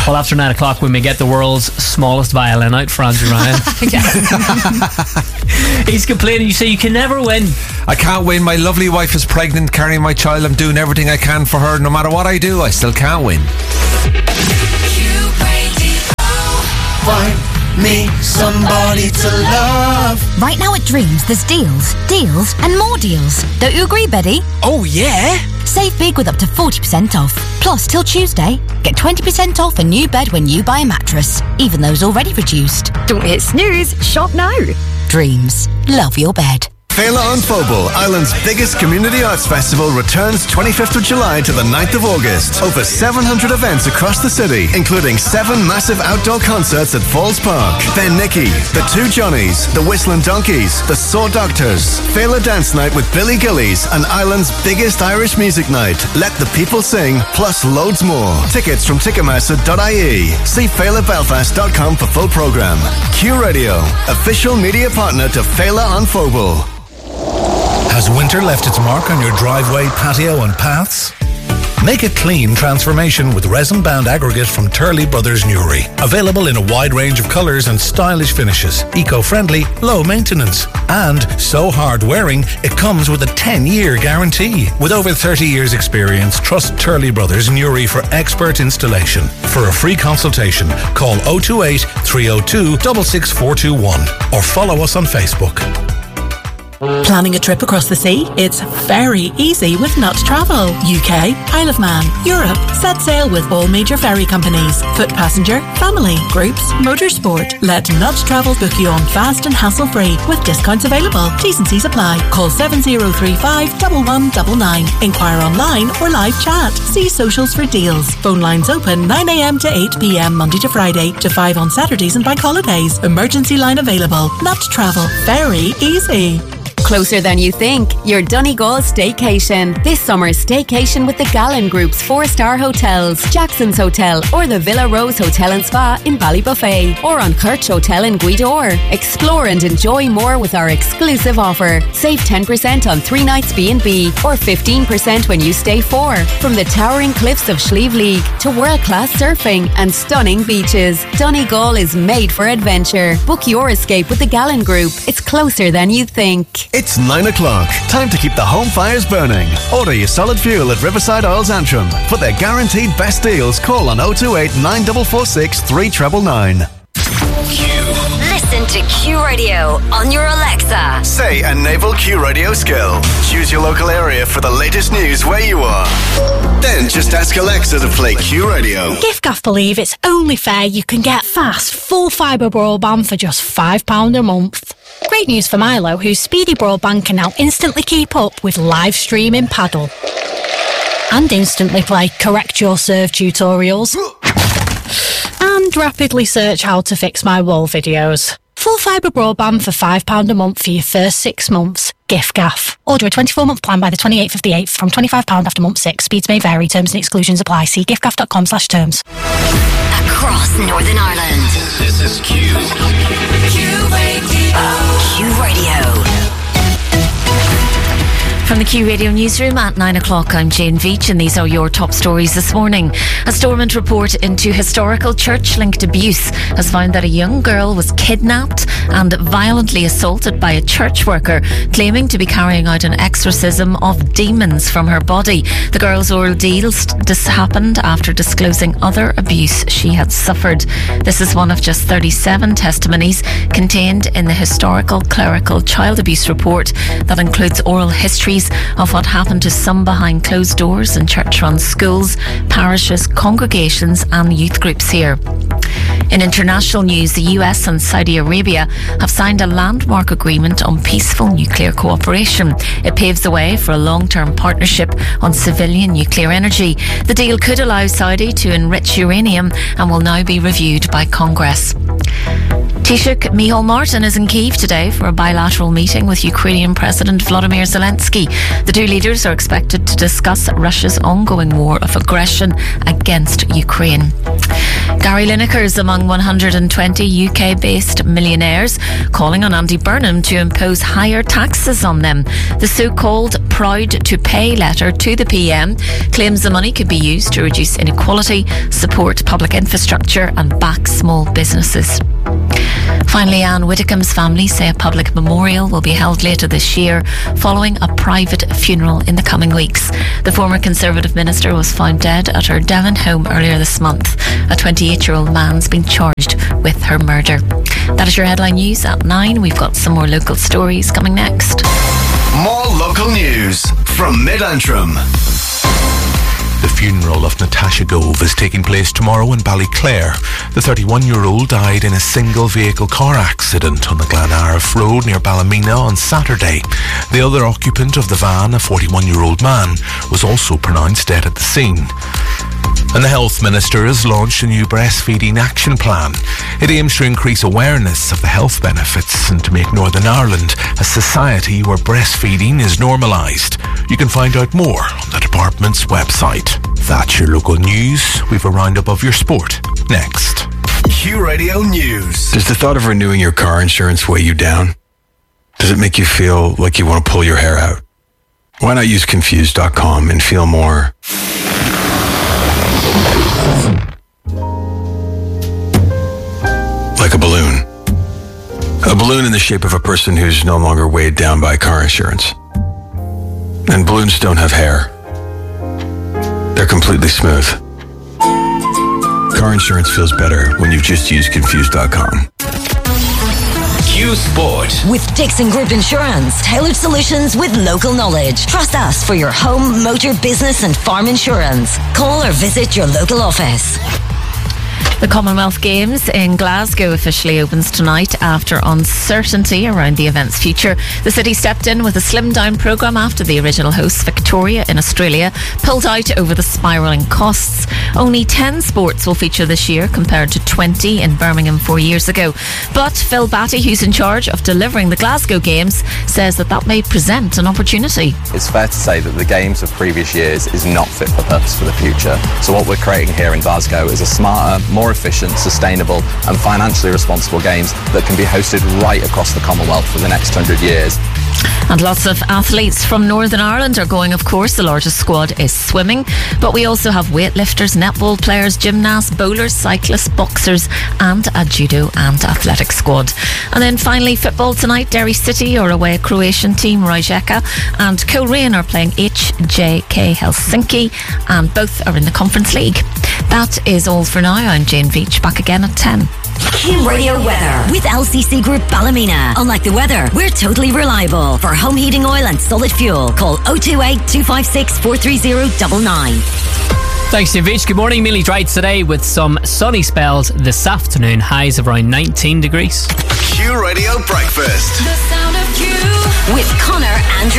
Well, after 9 o'clock, we may get the world's smallest violin out for Andrew Ryan. He's complaining. You say you can never win. I can't win. My lovely wife is pregnant, carrying my child. I'm doing everything I can for her. No matter what I do, I still can't win. Find me somebody to love. Right now at Dreams, there's deals, and more deals. Don't you agree, Betty? Oh, yeah? Save big with up to 40% off. Plus, till Tuesday, get 20% off a new bed when you buy a mattress, even those already reduced. Don't hit snooze, shop now. Dreams. Love your bed. Féile an Phobal, Ireland's biggest community arts festival, returns 25th of July to the 9th of August. Over 700 events across the city, including 7 massive outdoor concerts at Falls Park. Ben Nicky, The Two Johnnies, The Whistling Donkeys, The Saw Doctors, Féile Dance Night with Billy Gillies, and Ireland's biggest Irish music night. Let the people sing, plus loads more. Tickets from Ticketmaster.ie. See FéileBelfast.com for full programme. Q Radio, official media partner to Féile an Phobal. Has winter left its mark on your driveway, patio and paths? Make a clean transformation with resin-bound aggregate from Turley Brothers Newry. Available in a wide range of colours and stylish finishes. Eco-friendly, low maintenance. And so hard-wearing, it comes with a 10-year guarantee. With over 30 years' experience, trust Turley Brothers Newry for expert installation. For a free consultation, call 028 302 66421 or follow us on Facebook. Planning a trip across the sea? It's very easy with Nut Travel. UK, Isle of Man, Europe. Set sail with all major ferry companies. Foot passenger, family, groups, motorsport. Let Nut Travel book you on fast and hassle-free with discounts available. T's and C's apply. Call 7035 1199. Inquire online or live chat. See socials for deals. Phone lines open 9 a.m. to 8 p.m. Monday to Friday to 5 on Saturdays and bank holidays. Emergency line available. Nut Travel. Very easy. Closer than you think. Your Donegal staycation. This summer's staycation with the Gallen Group's 4-star hotels, Jackson's Hotel, or the Villa Rose Hotel and Spa in Ballybuffet, or on Kirch Hotel in Guidor. Explore and enjoy more with our exclusive offer. Save 10% on 3 nights B&B, or 15% when you stay 4. From the towering cliffs of Slieve League to world-class surfing and stunning beaches, Donegal is made for adventure. Book your escape with the Gallen Group. It's closer than you think. It's 9 o'clock. Time to keep the home fires burning. Order your solid fuel at Riverside Oils Antrim. For their guaranteed best deals, call on 028 9446 3999. Listen to Q Radio on your Alexa. Say a naval Q Radio skill. Choose your local area for the latest news where you are. Then just ask Alexa to play Q Radio. Giftgaff believe it's only fair you can get fast, full fibre broadband for just £5 a month. Great news for Milo, whose speedy broadband can now instantly keep up with live streaming Paddle. And instantly play Correct Your Serve tutorials. And rapidly search how to fix my wall videos. Full fibre broadband for £5 a month for your first 6 months. Giftgaff. Order a 24-month plan by the 28th of the 8th from £25 after month 6. Speeds may vary. Terms and exclusions apply. See giftgaff.com/terms. Across Northern Ireland. This is Q. Q Radio. Q Radio. From the Q Radio newsroom at 9 o'clock, I'm Jane Veach, and these are your top stories this morning. A Stormont report into historical church-linked abuse has found that a young girl was kidnapped and violently assaulted by a church worker, claiming to be carrying out an exorcism of demons from her body. The girl's ordeals happened after disclosing other abuse she had suffered. This is one of just 37 testimonies contained in the historical clerical child abuse report that includes oral histories of what happened to some behind closed doors in church-run schools, parishes, congregations and youth groups here. In international news, the US and Saudi Arabia have signed a landmark agreement on peaceful nuclear cooperation. It paves the way for a long-term partnership on civilian nuclear energy. The deal could allow Saudi to enrich uranium and will now be reviewed by Congress. Taoiseach Micheál Martin is in Kyiv today for a bilateral meeting with Ukrainian President Volodymyr Zelensky. The two leaders are expected to discuss Russia's ongoing war of aggression against Ukraine. Gary Lineker's among 120 UK-based millionaires, calling on Andy Burnham to impose higher taxes on them. The so-called Proud to Pay letter to the PM claims the money could be used to reduce inequality, support public infrastructure and back small businesses. Finally, Anne Widdecombe's family say a public memorial will be held later this year following a private funeral in the coming weeks. The former Conservative minister was found dead at her Devon home earlier this month. A 28-year-old man's been charged with her murder. That is your headline news at 9. We've got some more local stories coming next. More local news from Mid-Antrim. The funeral of Natasha Gove is taking place tomorrow in Ballyclare. The 31-year-old died in a single-vehicle car accident on the Glenarf Road near Ballymena on Saturday. The other occupant of the van, a 41-year-old man, was also pronounced dead at the scene. And the Health Minister has launched a new breastfeeding action plan. It aims to increase awareness of the health benefits and to make Northern Ireland a society where breastfeeding is normalised. You can find out more on the department's website. That's your local news. We've a roundup of your sport next. Q Radio News. Does the thought of renewing your car insurance weigh you down? Does it make you feel like you want to pull your hair out? Why not use Confused.com and feel more like a balloon. A balloon in the shape of a person who's no longer weighed down by car insurance. And balloons don't have hair. They're completely smooth. Car insurance feels better when you've just used Confused.com. Q Sport. With Dixon Group Insurance, tailored solutions with local knowledge. Trust us for your home, motor, business and farm insurance. Call or visit your local office. The Commonwealth Games in Glasgow officially opens tonight after uncertainty around the event's future. The city stepped in with a slimmed-down programme after the original hosts, Victoria in Australia, pulled out over the spiralling costs. Only 10 sports will feature this year compared to 20 in Birmingham 4 years ago. But Phil Batty, who's in charge of delivering the Glasgow Games, says that may present an opportunity. It's fair to say that the Games of previous years is not fit for purpose for the future. So what we're creating here in Glasgow is a smarter, more efficient, sustainable and financially responsible games that can be hosted right across the Commonwealth for the next 100 years. And lots of athletes from Northern Ireland are going, of course. The largest squad is swimming, but we also have weightlifters, netball players, gymnasts, bowlers, cyclists, boxers and a judo and athletic squad. And then finally, football tonight. Derry City are away Croatian team Rijeka and Kilrain are playing HJK Helsinki, and both are in the Conference League. That is all for now. I'm Jane Veach, back again at 10. Q Radio Weather with LCC Group Ballymena. Unlike the weather, we're totally reliable. For home heating oil and solid fuel, call 028 256 43099. Thanks, Jane Veach. Good morning. Mainly dry today with some sunny spells this afternoon. Highs of around 19 degrees. Q Radio Breakfast. The sound of Q with Connor and